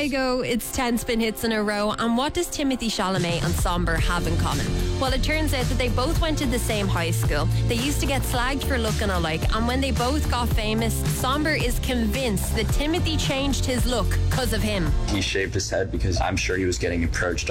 Kygo, it's 10 spin hits in a row. And what does Timothy Chalamet and Somber have in common? Well, it turns out that they both went to the same high school. They used to get slagged for looking alike, and when they both got famous, Somber is convinced that Timothy changed his look because of him. He shaved his head because I'm sure he was getting approached